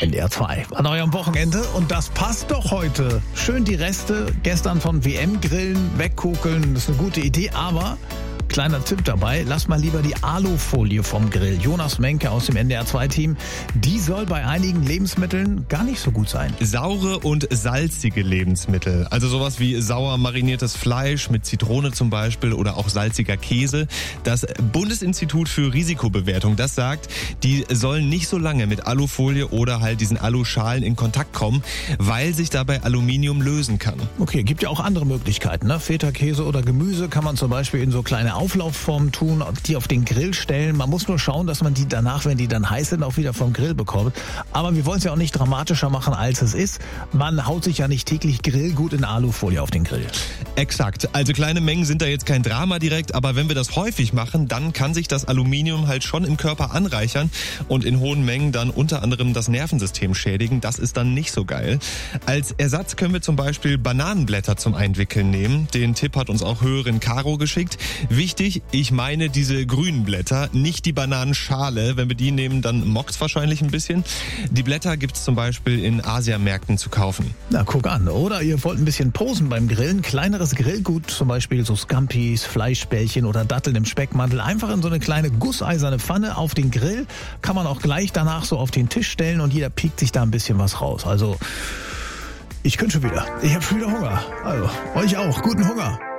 NDR 2 an eurem Wochenende und das passt doch heute. Schön die Reste gestern von WM-Grillen wegkugeln, das ist eine gute Idee, aber kleiner Tipp dabei, lasst mal lieber die Alufolie vom Grill. Jonas Menke aus dem NDR 2-Team, die soll bei einigen Lebensmitteln gar nicht so gut sein. Saure und salzige Lebensmittel, also sowas wie sauer mariniertes Fleisch mit Zitrone zum Beispiel oder auch salziger Käse. Das Bundesinstitut für Risikobewertung, das sagt, die sollen nicht so lange mit Alufolie oder halt diesen Aluschalen in Kontakt kommen, weil sich dabei Aluminium lösen kann. Okay, gibt ja auch andere Möglichkeiten, ne? Feta-Käse oder Gemüse kann man zum Beispiel in so kleine Auflaufformen tun, die auf den Grill stellen. Man muss nur schauen, dass man die danach, wenn die dann heiß sind, auch wieder vom Grill bekommt. Aber wir wollen es ja auch nicht dramatischer machen, als es ist. Man haut sich ja nicht täglich Grillgut in Alufolie auf den Grill. Exakt. Also kleine Mengen sind da jetzt kein Drama direkt, aber wenn wir das häufig machen, dann kann sich das Aluminium halt schon im Körper anreichern und in hohen Mengen dann unter anderem das Nervensystem schädigen. Das ist dann nicht so geil. Als Ersatz können wir zum Beispiel Bananenblätter zum Einwickeln nehmen. Den Tipp hat uns auch Hörerin Caro geschickt. Wichtig, ich meine diese grünen Blätter, nicht die Bananenschale. Wenn wir die nehmen, dann mockt's wahrscheinlich ein bisschen. Die Blätter gibt's zum Beispiel in Asiamärkten zu kaufen. Na, guck an. Oder ihr wollt ein bisschen posen beim Grillen. Kleineres Grillgut, zum Beispiel so Scampis, Fleischbällchen oder Datteln im Speckmantel. Einfach in so eine kleine gusseiserne Pfanne auf den Grill. Kann man auch gleich danach so auf den Tisch stellen und jeder piekt sich da ein bisschen was raus. Also, ich könnte schon wieder. Ich habe schon wieder Hunger. Also, euch auch. Guten Hunger.